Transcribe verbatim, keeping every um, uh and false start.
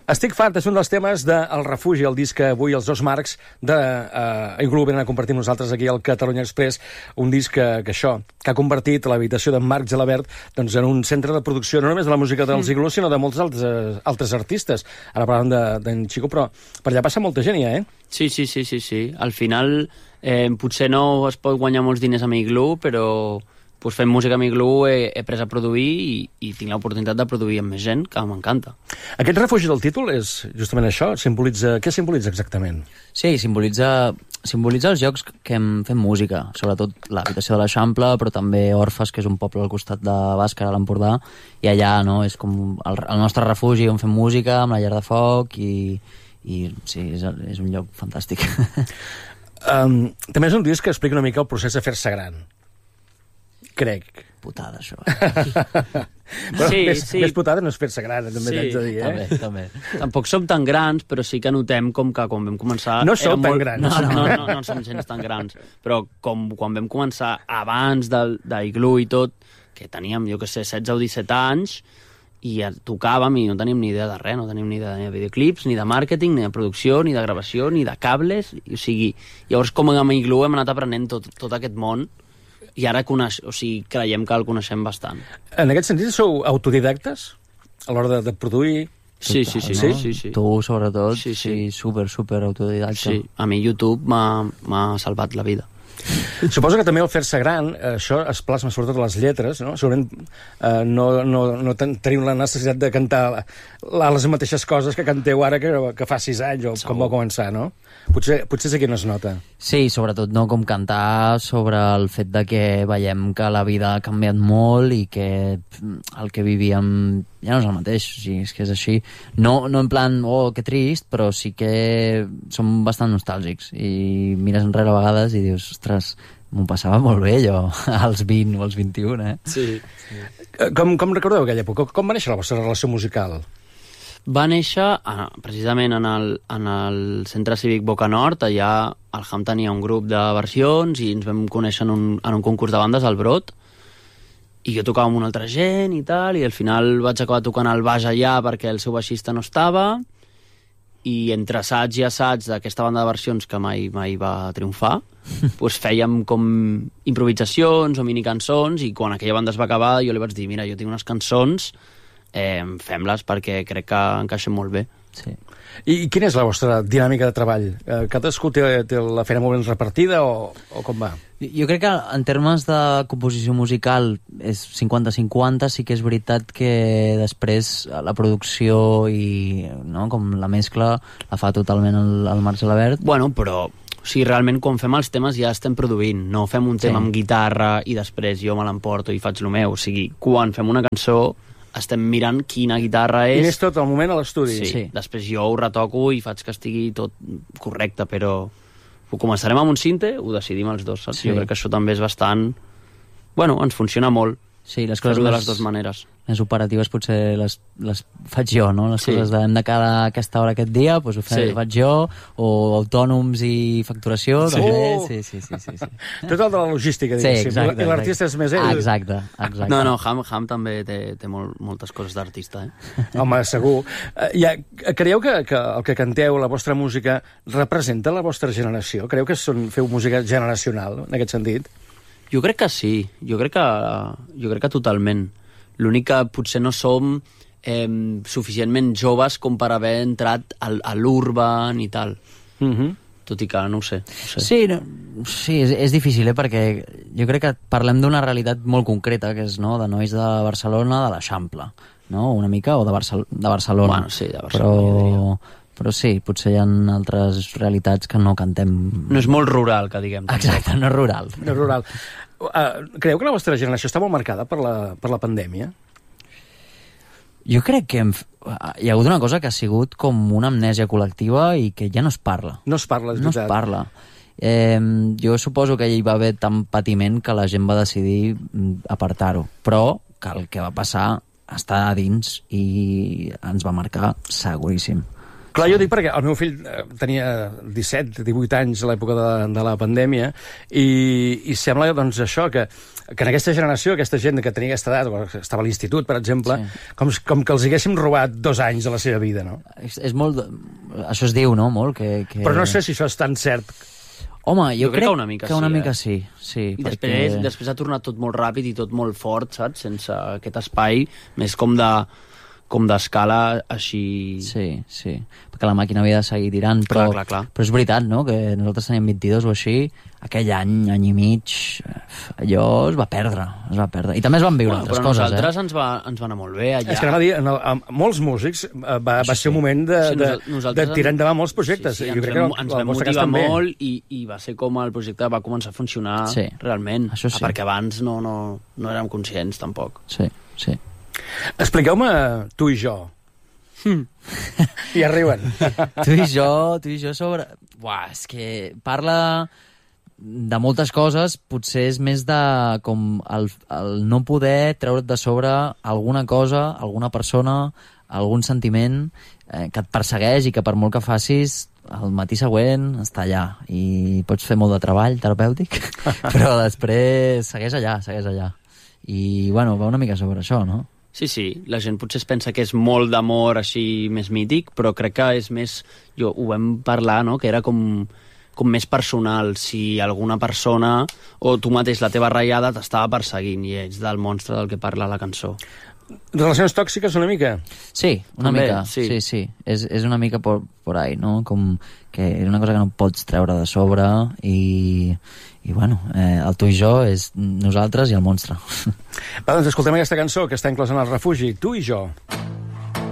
Estic fart és un dels temes de El Refugi, el disc que avui els dos Marcs de uh, Iglú venen a compartir amb nosaltres aquí al Catalunya Express, un disc que, que això, que ha convertit l'habitació de Marc Gelabert doncs, en un centre de producció no només de la música dels Iglú, sinó de molts altres, altres artistes. Ara parlàvem d'en Chico, però per allà passa molta gent ja, eh? Sí, sí, sí, sí, sí. Al final eh, potser no es pot guanyar molts diners amb Iglú, però pues, fent música amb Iglú he, he pres a produir i, i tinc l'oportunitat de produir amb més gent, que m'encanta. Aquest refugi del títol és justament això? Simbolitza... Què simbolitza exactament? Sí, simbolitza, simbolitza els llocs que hem fet música, sobretot l'habitació de l'Eixample, però també Orfes, que és un poble al costat de Bàscara, a l'Empordà, i allà no, és com el, el nostre refugi on fem música, amb la llar de foc, i, i sí, és, és un lloc fantàstic. Um, també és un disc que explica una mica el procés de fer-se gran. Crec. Putada, això. Però sí, més, sí. més putada no és fer-se gran, també Sí, t'haig de dir, eh? També, també. Tampoc som tan grans, però sí que notem com que quan vam començar... No som tan molt... grans. No, no, no, no, no som gens tan grans. Però com quan vam començar abans d'Iglú i tot, que teníem, jo que sé, setze o disset anys, i tocàvem i no teníem ni idea de res, no teníem ni idea ni de videoclips, ni de màrqueting, ni de producció, ni de gravació, ni de cables, o sigui... Llavors, com amb Iglú hem anat aprenent tot, tot aquest món, i ara coneix, o sigui, creiem que el coneixem bastant. En aquest sentit, sou autodidactes a l'hora de, de produir? Sí, sí, sí, no? sí, sí, sí. Tu, sobretot, Sí, sí, sí. sí super, super autodidacta. Sí, a mi YouTube m'ha salvat la vida. Suposo que també al fer-se gran, eh, això es plasma sobretot a les lletres, no? Segurament eh, no, no, no ten teniu la necessitat de cantar la, la, les mateixes coses que canteu ara que, que fa sis anys, o com va començar, no? Potser, potser és aquí on es nota. Sí, sobretot no com cantar sobre el fet de que veiem que la vida ha canviat molt i que el que vivíem ja no és el mateix, o sigui, és que és així. No, no en plan, oh, que trist, però sí que som bastant nostàlgics i mires enrere a vegades i dius, ostres, m'ho passava molt bé jo als vint o als vint-i-un, eh? Sí. Com, com recordeu aquella època? Com va néixer la vostra relació musical? Va néixer eh, precisament en el, en el Centre Cívic Boca Nord. Allà el Ham tenia un grup de versions i ens vam conèixer en un, en un concurs de bandes al Brot, i jo tocava amb una altra gent i tal, i al final vaig acabar tocant el baix allà perquè el seu baixista no estava, i entre assaig i assaig d'aquesta banda de versions que mai, mai va triomfar, doncs fèiem com improvisacions o minicançons, i quan aquella banda es va acabar jo li vaig dir, mira, jo tinc unes cançons, eh, fem-les perquè crec que encaixen molt bé. Sí. I, I quina és la vostra dinàmica de treball? Eh, cadascú té, té la feina molt ben repartida o, o com va? Jo crec que en termes de composició musical és cinquanta cinquanta, sí que és veritat que després la producció i no, com la mescla la fa totalment el, el Marc Gelabert. Bueno, però o sigui, realment quan fem els temes ja estem produint, no fem un tema Sí. amb guitarra i després jo me l'emporto i faig el meu, o sigui, quan fem una cançó estem mirant quina guitarra I és. és tot el moment a l'estudi. Sí, Sí. després jo ho retoco i faig que estigui tot correcte, però ho començarem amb un cinte, ho decidim els dos, saps? Sí. Jo crec que això també és bastant... Bueno, ens funciona molt. Sí, les coses Fer-ho de més, les dues maneres. més operatives potser les, les faig jo, no? Les Sí. coses de hem de quedar a aquesta hora aquest dia, doncs ho fa, Sí. faig jo, o autònoms i facturació, Sí. també. Oh! Sí, sí, sí, sí, sí. Tot el de la logística, Sí, diguéssim. exacte, I l'artista és més ell. Ah, exacte, exacte. No, no, Ham, Ham també té, té molt, moltes coses d'artista, eh? Home, segur. Eh, ja, creieu que, que el que canteu, la vostra música, representa la vostra generació? Creieu que són, feu música generacional, en aquest sentit? Jo crec que sí, jo crec que, jo crec que totalment. L'únic que potser no som eh, suficientment joves com per haver entrat al, a l'urban i tal. Mhm. Uh -huh. Tot i que no ho sé. No sé. Sí, no, sí és, és difícil, eh, perquè jo crec que parlem d'una realitat molt concreta, que és no, de nois de Barcelona, de l'Eixample, no? Una mica, o de, Barcel de Barcelona. Bueno, sí, de Barcelona, jo diria. Però, però sí, potser hi ha altres realitats que no cantem... No és molt rural, que diguem. Exacte, no és rural. No és rural. Uh, creieu que la vostra generació està molt marcada per la, per la pandèmia? Jo crec que hem, hi ha hagut una cosa que ha sigut com una amnèsia col·lectiva i que ja no es parla. No es parla, és No es veritat. parla. Eh, jo suposo que hi va haver tant patiment que la gent va decidir mm, apartar-ho. Però que el que va passar està a dins i ens va marcar seguríssim. Clar, jo dic perquè el meu fill eh, tenia disset, divuit anys a l'època de, de la pandèmia i, i sembla, doncs, això, que, que en aquesta generació, aquesta gent que tenia aquesta edat, o estava a l'institut, per exemple, sí. com, com que els haguéssim robat dos anys de la seva vida, no? És, és molt... Això es diu, no?, molt, que... que... Però no sé si això és tan cert. Home, jo, jo crec, crec que una mica, que una sí, mica eh? sí, sí. I perquè... després, després ha tornat tot molt ràpid i tot molt fort, saps? Sense aquest espai, més com de com d'escala així... Sí, sí, perquè la màquina havia de seguir tirant, però, clar, clar, clar. però és veritat, no?, que nosaltres teníem vint-i-dos o així, aquell any, any i mig, allò es va perdre, es va perdre. I també es van viure bueno, altres però coses, eh? nosaltres ens va, ens va anar molt bé allà. És que anava a dir, en, el, en molts músics va, va ser sí. un moment de, sí, de, de tirar endavant molts projectes. Sí, sí, jo ens crec vam, que ens vam motivar molt i, i va ser com el projecte va començar a funcionar sí. realment. Això sí. Perquè abans no, no, no érem conscients, tampoc. Sí, sí. Expliqueu-me tu i jo. Hmm. I arriben. tu i jo, tu i jo sobre... Buah, és que parla de moltes coses, potser és més de com el, el no poder treure't de sobre alguna cosa, alguna persona, algun sentiment eh, que et persegueix i que per molt que facis el matí següent està allà i pots fer molt de treball terapèutic però després segueix allà, segueix allà i bueno, va una mica sobre això, no? Sí, sí, la gent potser es pensa que és molt d'amor així més mític, però crec que és més... Jo, ho vam parlar, no?, que era com, com més personal. Si alguna persona o tu mateix, la teva ratllada, t'estava perseguint i ets del monstre del que parla la cançó. Relacions tòxiques una mica? Sí, una També, mica, sí, sí. sí. És, és una mica por, por ahí, no? Com que és una cosa que no pots treure de sobre i... I, bueno, eh, el tu i jo és nosaltres i el monstre. Va, doncs escoltem aquesta cançó que està inclosa en el refugi. Tu i jo.